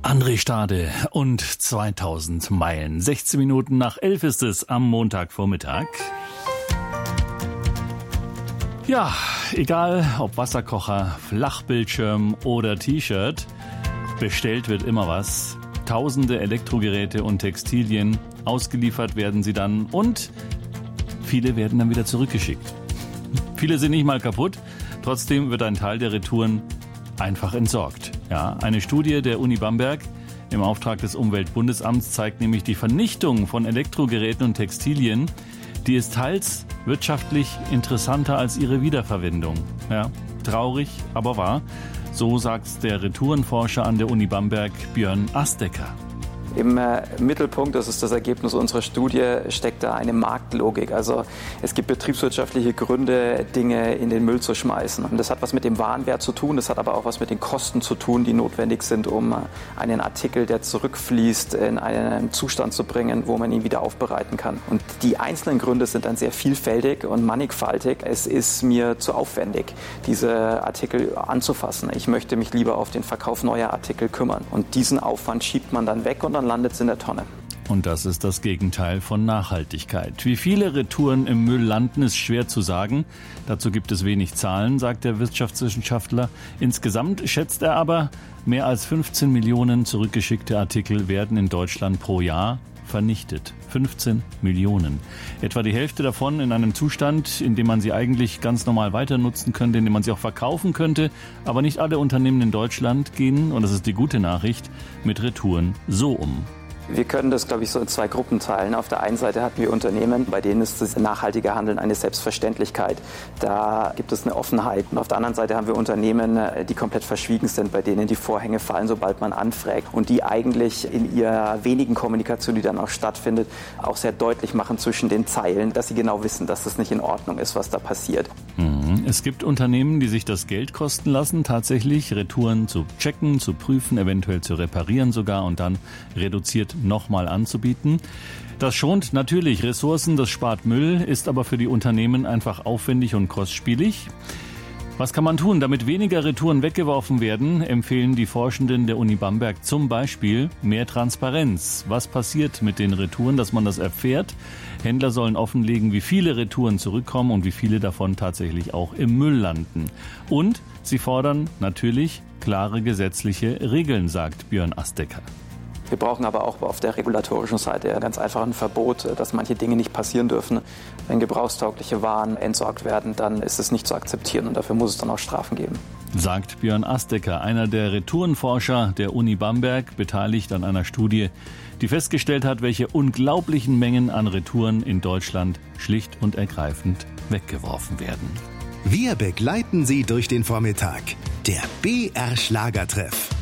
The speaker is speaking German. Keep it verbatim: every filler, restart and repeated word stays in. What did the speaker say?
André Stade und zweitausend Meilen. sechzehn Minuten nach elf ist es am Montagvormittag. Ja, egal ob Wasserkocher, Flachbildschirm oder T-Shirt, bestellt wird immer was. Tausende Elektrogeräte und Textilien, ausgeliefert werden sie dann und viele werden dann wieder zurückgeschickt. Viele sind nicht mal kaputt, trotzdem wird ein Teil der Retouren einfach entsorgt. Ja, eine Studie der Uni Bamberg im Auftrag des Umweltbundesamts zeigt nämlich die Vernichtung von Elektrogeräten und Textilien, die ist teils wirtschaftlich interessanter als ihre Wiederverwendung. Ja, traurig, aber wahr. So sagt der Retourenforscher an der Uni Bamberg, Björn Astecker. Im äh, Mittelpunkt, das ist das Ergebnis unserer Studie, steckt da eine Marktlogik. Also es gibt betriebswirtschaftliche Gründe, Dinge in den Müll zu schmeißen. Und das hat was mit dem Warenwert zu tun, das hat aber auch was mit den Kosten zu tun, die notwendig sind, um einen Artikel, der zurückfließt, in einen Zustand zu bringen, wo man ihn wieder aufbereiten kann. Und die einzelnen Gründe sind dann sehr vielfältig und mannigfaltig. Es ist mir zu aufwendig, diese Artikel anzufassen. Ich möchte mich lieber auf den Verkauf neuer Artikel kümmern. Und diesen Aufwand schiebt man dann weg und dann landet es in der Tonne. Und das ist das Gegenteil von Nachhaltigkeit. Wie viele Retouren im Müll landen, ist schwer zu sagen. Dazu gibt es wenig Zahlen, sagt der Wirtschaftswissenschaftler. Insgesamt schätzt er aber, mehr als fünfzehn Millionen zurückgeschickte Artikel werden in Deutschland pro Jahr vernichtet. fünfzehn Millionen. Etwa die Hälfte davon in einem Zustand, in dem man sie eigentlich ganz normal weiter nutzen könnte, in dem man sie auch verkaufen könnte. Aber nicht alle Unternehmen in Deutschland gehen, und das ist die gute Nachricht, mit Retouren so um. Wir können das, glaube ich, so in zwei Gruppen teilen. Auf der einen Seite hatten wir Unternehmen, bei denen ist das nachhaltige Handeln eine Selbstverständlichkeit. Da gibt es eine Offenheit. Und auf der anderen Seite haben wir Unternehmen, die komplett verschwiegen sind, bei denen die Vorhänge fallen, sobald man anfragt. Und die eigentlich in ihrer wenigen Kommunikation, die dann auch stattfindet, auch sehr deutlich machen zwischen den Zeilen, dass sie genau wissen, dass das nicht in Ordnung ist, was da passiert. Es gibt Unternehmen, die sich das Geld kosten lassen, tatsächlich Retouren zu checken, zu prüfen, eventuell zu reparieren sogar und dann reduziert nochmal anzubieten. Das schont natürlich Ressourcen, das spart Müll, ist aber für die Unternehmen einfach aufwendig und kostspielig. Was kann man tun, damit weniger Retouren weggeworfen werden, empfehlen die Forschenden der Uni Bamberg zum Beispiel mehr Transparenz. Was passiert mit den Retouren, dass man das erfährt? Händler sollen offenlegen, wie viele Retouren zurückkommen und wie viele davon tatsächlich auch im Müll landen. Und sie fordern natürlich klare gesetzliche Regeln, sagt Björn Astecker. Wir brauchen aber auch auf der regulatorischen Seite ganz einfach ein Verbot, dass manche Dinge nicht passieren dürfen. Wenn gebrauchstaugliche Waren entsorgt werden, dann ist es nicht zu akzeptieren und dafür muss es dann auch Strafen geben. Sagt Björn Astecker, einer der Retourenforscher der Uni Bamberg, beteiligt an einer Studie, die festgestellt hat, welche unglaublichen Mengen an Retouren in Deutschland schlicht und ergreifend weggeworfen werden. Wir begleiten Sie durch den Vormittag. Der B R Schlagertreff.